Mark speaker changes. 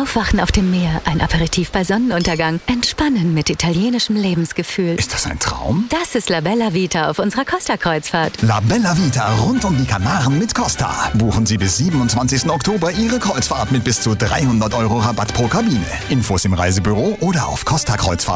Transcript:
Speaker 1: Aufwachen auf dem Meer, ein Aperitif bei Sonnenuntergang. Entspannen mit italienischem Lebensgefühl.
Speaker 2: Ist das ein Traum?
Speaker 1: Das ist La Bella Vita auf unserer Costa-Kreuzfahrt.
Speaker 2: La Bella Vita rund um die Kanaren mit Costa. Buchen Sie bis 27. Oktober Ihre Kreuzfahrt mit bis zu 300 € Rabatt pro Kabine. Infos im Reisebüro oder auf costakreuzfahrt.de.